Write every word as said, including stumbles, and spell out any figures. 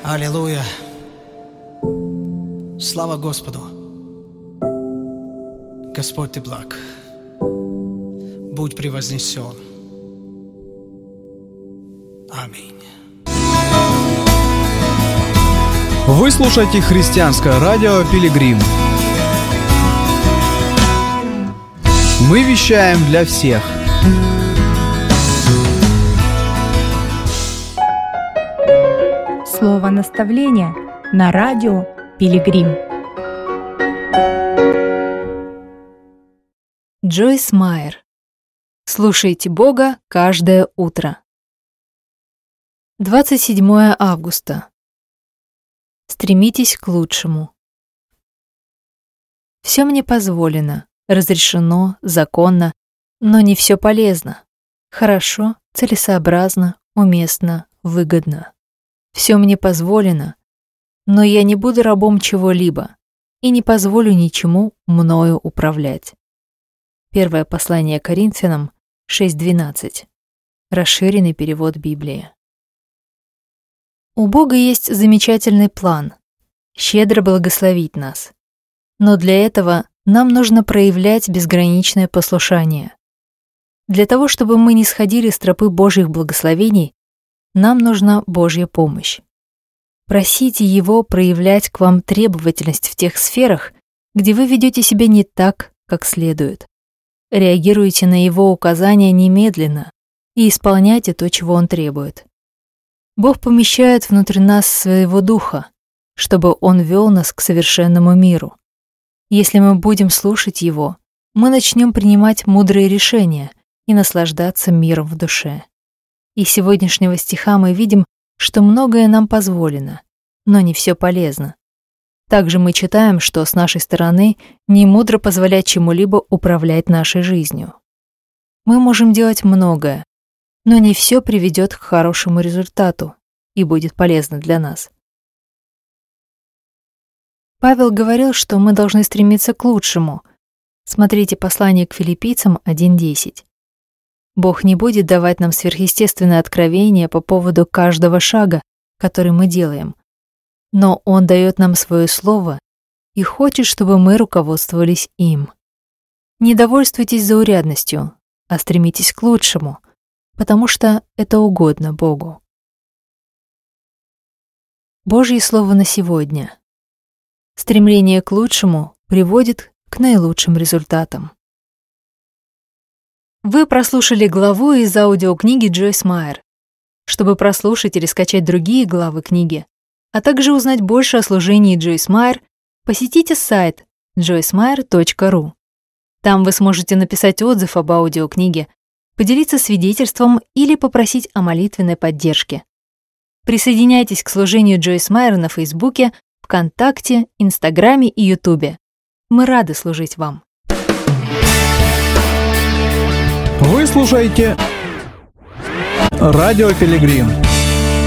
Аллилуйя! Слава Господу! Господь, Ты благ. Будь превознесен. Аминь. Вы слушаете христианское радио «Пилигрим». Мы вещаем для всех. Слово наставления на радио «Пилигрим». Джойс Майер. Слушайте Бога каждое утро. двадцать седьмое августа. Стремитесь к лучшему. Все мне позволено, разрешено, законно, но не все полезно. Хорошо, целесообразно, уместно, выгодно. Все мне позволено, но я не буду рабом чего-либо и не позволю ничему мною управлять. Первое послание Коринфянам шесть двенадцать. Расширенный перевод Библии. У Бога есть замечательный план — щедро благословить нас. Но для этого нам нужно проявлять безграничное послушание. Для того, чтобы мы не сходили с тропы Божьих благословений, нам нужна Божья помощь. Просите Его проявлять к вам требовательность в тех сферах, где вы ведете себя не так, как следует. Реагируйте на Его указания немедленно и исполняйте то, чего Он требует. Бог помещает внутрь нас своего Духа, чтобы Он вел нас к совершенному миру. Если мы будем слушать Его, мы начнем принимать мудрые решения и наслаждаться миром в душе. Из сегодняшнего стиха мы видим, что многое нам позволено, но не все полезно. Также мы читаем, что с нашей стороны не мудро позволять чему-либо управлять нашей жизнью. Мы можем делать многое, но не все приведет к хорошему результату и будет полезно для нас. Павел говорил, что мы должны стремиться к лучшему. Смотрите послание к Филиппийцам один десять. Бог не будет давать нам сверхъестественное откровение по поводу каждого шага, который мы делаем. Но Он дает нам свое слово и хочет, чтобы мы руководствовались им. Не довольствуйтесь заурядностью, а стремитесь к лучшему, потому что это угодно Богу. Божье слово на сегодня. Стремление к лучшему приводит к наилучшим результатам. Вы прослушали главу из аудиокниги Джойс Майер. Чтобы прослушать или скачать другие главы книги, а также узнать больше о служении Джойс Майер, посетите сайт джойс майер точка ру. Там вы сможете написать отзыв об аудиокниге, поделиться свидетельством или попросить о молитвенной поддержке. Присоединяйтесь к служению Джойс Майер на Фейсбуке, ВКонтакте, Инстаграме и Ютубе. Мы рады служить вам. Вы слушаете радио «Пилигрим».